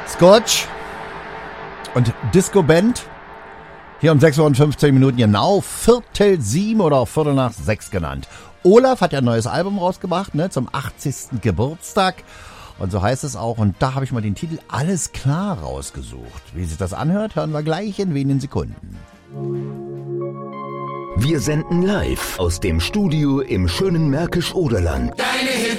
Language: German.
Scotch und Disco-Band. Hier um 6:15 Minuten genau, 6:45 oder auch 6:15 genannt. Olaf hat ja ein neues Album rausgebracht, ne, zum 80. Geburtstag. Und so heißt es auch. Und da habe ich mal den Titel Alles klar rausgesucht. Wie sich das anhört, hören wir gleich in wenigen Sekunden. Wir senden live aus dem Studio im schönen Märkisch-Oderland.